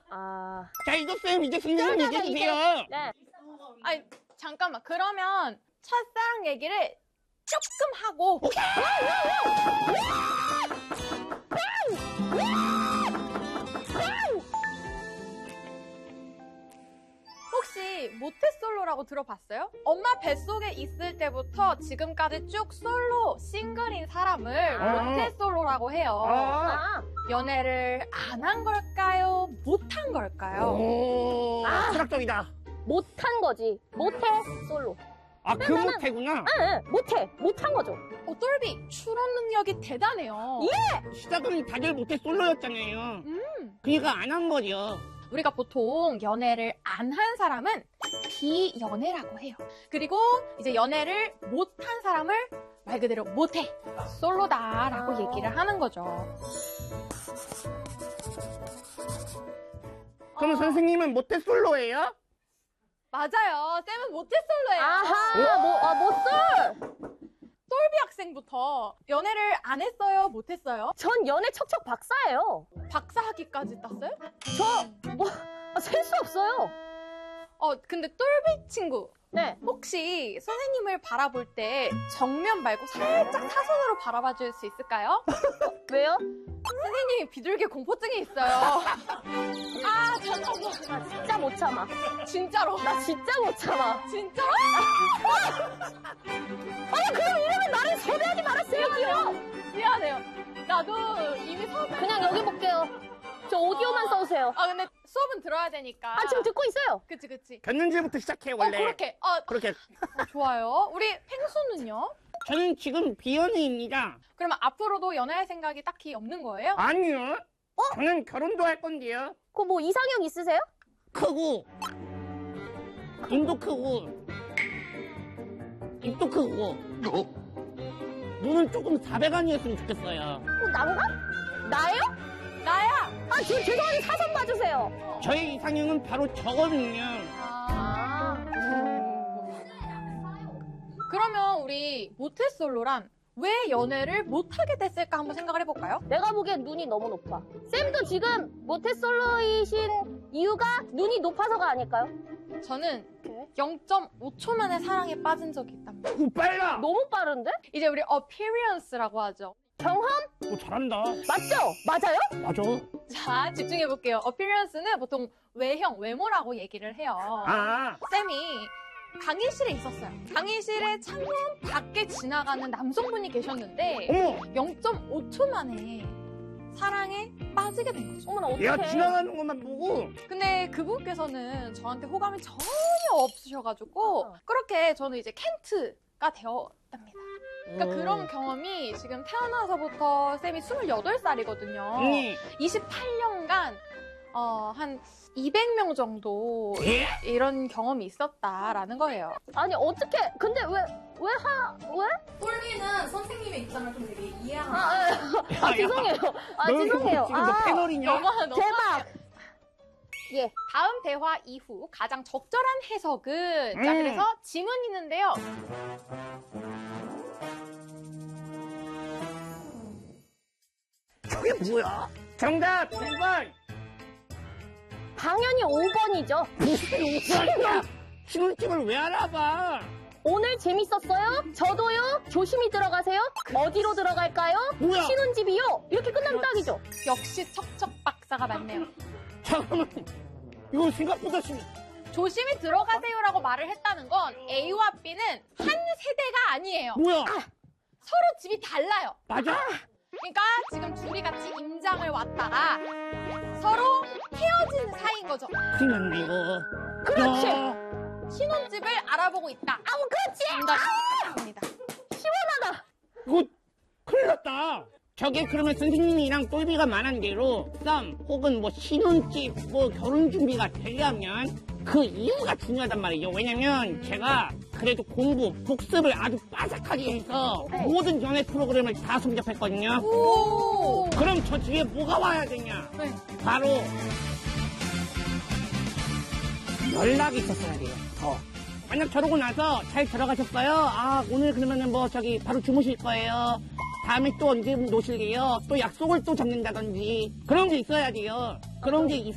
자, 이도쌤, 이제 선생님 얘기해주세요. 네. 아니, 잠깐만. 그러면 첫사랑 얘기를 조금 하고. 혹시 모태솔로라고 들어봤어요? 엄마 뱃속에 있을 때부터 지금까지 쭉 솔로, 싱글인 사람을 모태솔로라고 해요. 연애를 안 한 걸까요? 못 한 걸까요? 오, 철학적이다. 못한 거지. 모태 솔로. 그 모태구나. 못한 거죠. 똘비, 추론 능력이 대단해요. 시작은 다들 모태 솔로였잖아요. 그러니까 안 한 거죠. 우리가 보통 연애를 안 한 사람은 비연애라고 해요. 그리고 이제 연애를 못 한 사람을 말 그대로 모태, 솔로다라고 얘기를 하는 거죠. 그럼 선생님은 모태 솔로예요? 맞아요. 쌤은 모태 솔로예요. 못쏠! 똘비 학생부터 연애를 안 했어요? 못 했어요? 전 연애 척척 박사예요. 박사학위까지 땄어요? 셀 수 없어요. 근데 똘비 친구. 네. 혹시 선생님을 바라볼 때 정면 말고 살짝 사선으로 바라봐 줄 수 있을까요? 왜요? 선생님이 비둘기 공포증이 있어요. 잠깐만. 나 진짜 못 참아. 진짜로. 나 진짜 못 참아. 진짜로? 그럼 이러면 나를 섭외하지 말았어야지요. 미안해요. 나도 이미 그냥 여기 볼게요. 저 오디오만 써주세요. 근데 수업은 들어야 되니까. 지금 듣고 있어요. 그치. 겼는지부터 시작해, 원래. 그렇게. 그렇게. 좋아요. 우리 펭수는요? 저는 지금 비연애입니다. 그러면 앞으로도 연애할 생각이 딱히 없는 거예요? 아니요. 저는 결혼도 할 건데요. 그거 뭐 이상형 있으세요? 크고, 눈도 크고, 입도 크고, 눈은 조금 400안이었으면 좋겠어요. 난가? 나예요? 나야! 지금 죄송한데 사선 봐주세요. 저의 이상형은 바로 저거든요. 그러면 우리 모태솔로란 왜 연애를 못하게 됐을까 한번 생각을 해볼까요? 내가 보기엔 눈이 너무 높아. 쌤도 지금 모태솔로이신 이유가 눈이 높아서가 아닐까요? 저는 0.5초 만에 사랑에 빠진 적이 있답니다. 빨라! 너무 빠른데? 이제 우리 appearance라고 하죠. 경험? 잘한다. 맞죠? 맞아요? 맞아. 자, 집중해볼게요. appearance는 보통 외모라고 얘기를 해요. 쌤이 강의실에 있었어요. 강의실에 창문 밖에 지나가는 남성분이 계셨는데 0.5초 만에 사랑에 빠지게 된 거죠. 어머나, 어떡해. 얘가 지나가는 것만 보고 근데 그분께서는 저한테 호감이 전혀 없으셔가지고 그렇게 저는 이제 켄트가 되었답니다. 그러니까 그런 경험이 지금 태어나서부터 쌤이 28살이거든요. 28년간 한 200명 정도 이런 경험이 있었다라는 거예요. 아니, 어떻게, 근데 왜? 똘비는 선생님의 입장을 좀 되게 이해하는 죄송해요. 죄송해요. 지금 너 패널이냐? 대박! 예. 다음 대화 이후 가장 적절한 해석은 자, 그래서 지문이 있는데요. 저게 뭐야? 정답 1번. 당연히 5번이죠. 무슨 5번이야? 신혼집을 왜 알아봐? 오늘 재밌었어요? 저도요? 조심히 들어가세요? 어디로 들어갈까요? 뭐야? 신혼집이요? 이렇게 끝나면 딱이죠. 역시 척척 박사가 맞네요. 잠깐만. 이거 생각보다 조심히 들어가세요라고 말을 했다는 건 A와 B는 한 세대가 아니에요. 뭐야? 서로 집이 달라요. 맞아? 그러니까 지금 둘이 같이 임장을 왔다가 서로 헤어진 사이인 거죠. 큰일 났네, 이거. 그렇지. 신혼집을 알아보고 있다. 그렇지. 정답입니다. 시원하다. 이거 큰일 났다. 저게 그러면 선생님이랑 똘비가 말한 대로 썸 혹은 뭐 신혼집 뭐 결혼 준비가 되려면 그 이유가 중요하단 말이죠. 왜냐면 제가 그래도 공부, 복습을 아주 빠삭하게 해서 모든 연애 프로그램을 다 섭렵했거든요. 오. 그럼 저 뒤에 뭐가 와야 되냐? 네. 바로 연락이 있었어야 돼요. 더. 만약 저러고 나서 잘 들어가셨어요? 오늘 그러면은 뭐 저기 바로 주무실 거예요. 다음에 또 언제 노실래요? 또 약속을 또 잡는다든지 그런 게 있어야 돼요. 그런 게